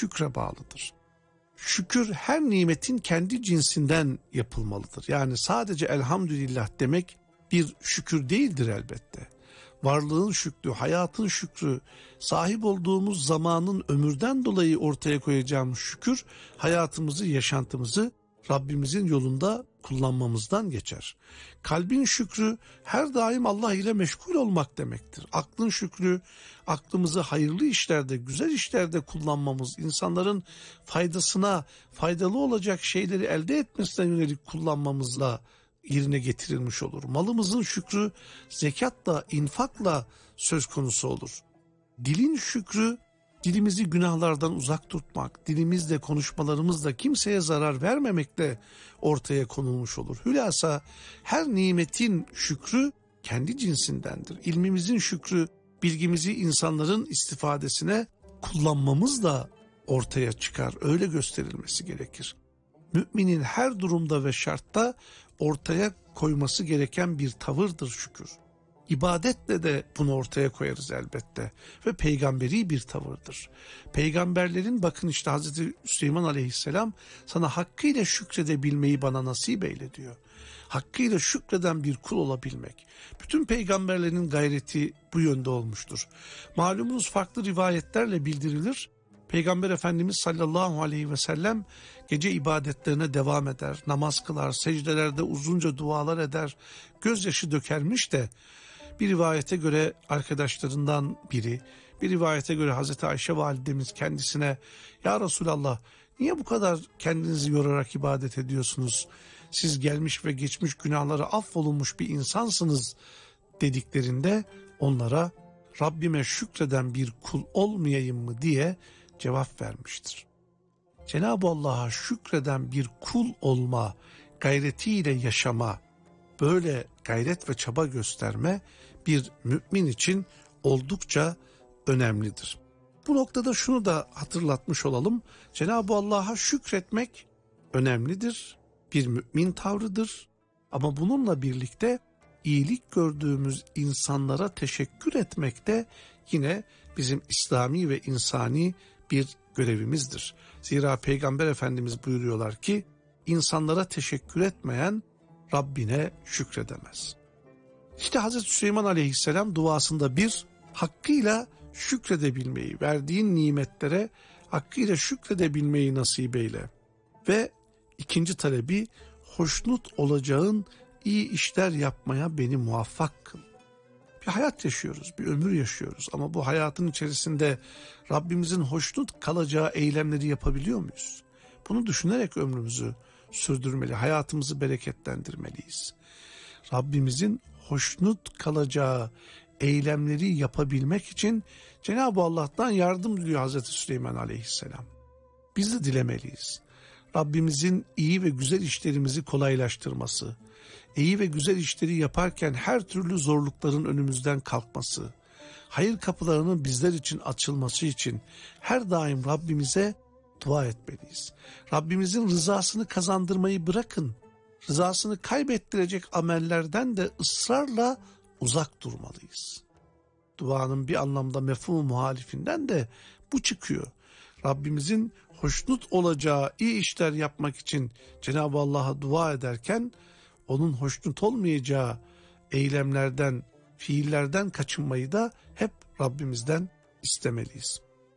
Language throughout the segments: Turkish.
şükre bağlıdır. Şükür her nimetin kendi cinsinden yapılmalıdır. Yani sadece elhamdülillah demek bir şükür değildir elbette. Varlığın şükrü, hayatın şükrü, sahip olduğumuz zamanın ömürden dolayı ortaya koyacağımız şükür, hayatımızı, yaşantımızı Rabbimizin yolunda kullanmamızdan geçer. Kalbin şükrü her daim Allah ile meşgul olmak demektir. Aklın şükrü, aklımızı hayırlı işlerde, güzel işlerde kullanmamız, insanların faydasına, faydalı olacak şeyleri elde etmesine yönelik kullanmamızla yerine getirilmiş olur. Malımızın şükrü zekatla, infakla söz konusu olur. Dilin şükrü, dilimizi günahlardan uzak tutmak, dilimizle, konuşmalarımızla kimseye zarar vermemekle ortaya konulmuş olur. Hülasa her nimetin şükrü kendi cinsindendir. İlmimizin şükrü, bilgimizi insanların istifadesine kullanmamızla ortaya çıkar. Öyle gösterilmesi gerekir. Müminin her durumda ve şartta ortaya koyması gereken bir tavırdır şükür. İbadetle de bunu ortaya koyarız elbette ve peygamberi bir tavırdır. Peygamberlerin bakın işte Hazreti Süleyman Aleyhisselam sana hakkıyla şükredebilmeyi bana nasip eyle diyor. Hakkıyla şükreden bir kul olabilmek. Bütün peygamberlerin gayreti bu yönde olmuştur. Malumunuz farklı rivayetlerle bildirilir. Peygamber Efendimiz sallallahu aleyhi ve sellem gece ibadetlerine devam eder, namaz kılar, secdelerde uzunca dualar eder, gözyaşı dökermiş de bir rivayete göre arkadaşlarından biri, bir rivayete göre Hazreti Ayşe validemiz kendisine "Ya Resulallah, niye bu kadar kendinizi yorarak ibadet ediyorsunuz? Siz gelmiş ve geçmiş günahları affolunmuş bir insansınız" dediklerinde onlara "Rabbime şükreden bir kul olmayayım mı?" diye cevap vermiştir. Cenab-ı Allah'a şükreden bir kul olma, gayretiyle yaşama, böyle gayret ve çaba gösterme bir mümin için oldukça önemlidir. Bu noktada şunu da hatırlatmış olalım. Cenab-ı Allah'a şükretmek önemlidir, bir mümin tavrıdır. Ama bununla birlikte iyilik gördüğümüz insanlara teşekkür etmek de yine bizim İslami ve insani bir görevimizdir. Zira Peygamber Efendimiz buyuruyorlar ki insanlara teşekkür etmeyen Rabbine şükredemez. İşte Hazreti Süleyman Aleyhisselam duasında bir, hakkıyla şükredebilmeyi, verdiğin nimetlere hakkıyla şükredebilmeyi nasip eyle. Ve ikinci talebi, hoşnut olacağın iyi işler yapmaya beni muvaffak kıl. Bir hayat yaşıyoruz, bir ömür yaşıyoruz ama bu hayatın içerisinde Rabbimizin hoşnut kalacağı eylemleri yapabiliyor muyuz? Bunu düşünerek ömrümüzü sürdürmeli, hayatımızı bereketlendirmeliyiz. Rabbimizin hoşnut kalacağı eylemleri yapabilmek için Cenab-ı Allah'tan yardım diliyor Hazreti Süleyman Aleyhisselam. Biz de dilemeliyiz. Rabbimizin iyi ve güzel işlerimizi kolaylaştırması, iyi ve güzel işleri yaparken her türlü zorlukların önümüzden kalkması, hayır kapılarının bizler için açılması için her daim Rabbimize dua etmeliyiz. Rabbimizin rızasını kazandırmayı bırakın, rızasını kaybettirecek amellerden de ısrarla uzak durmalıyız. Duanın bir anlamda mefhum muhalifinden de bu çıkıyor. Rabbimizin hoşnut olacağı iyi işler yapmak için Cenab-ı Allah'a dua ederken onun hoşnut olmayacağı eylemlerden, fiillerden kaçınmayı da hep Rabbimizden istemeliyiz.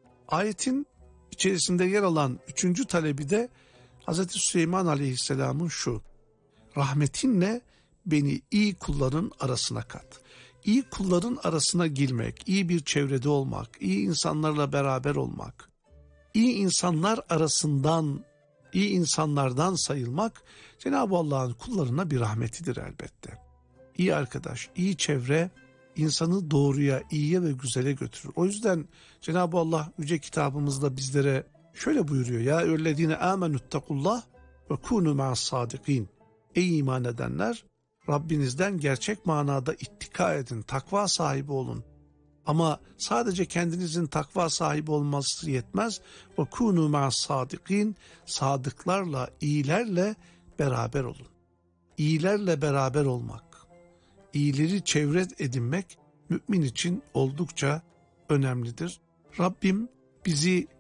Ayetin içerisinde yer alan üçüncü talebi de Hazreti Süleyman Aleyhisselam'ın şu: rahmetinle beni iyi kulların arasına kat. İyi kulların arasına girmek, iyi bir çevrede olmak, iyi insanlarla beraber olmak, iyi insanlar arasından, iyi insanlardan sayılmak Cenab-ı Allah'ın kullarına bir rahmetidir elbette. İyi arkadaş, iyi çevre insanı doğruya, iyiye ve güzele götürür. O yüzden Cenab-ı Allah yüce kitabımızda bizlere şöyle buyuruyor: Ya eyyühellezine amenüttekullah ve kunu ma'as sadikin. Ey iman edenler, Rabbinizden gerçek manada ittika edin, takva sahibi olun. Ama sadece kendinizin takva sahibi olması yetmez. Ve kunu ma'as sadikin, sadıklarla, iyilerle beraber olun. İyilerle beraber olmak, iyileri çevre edinmek mümin için oldukça önemlidir. Rabbim bizi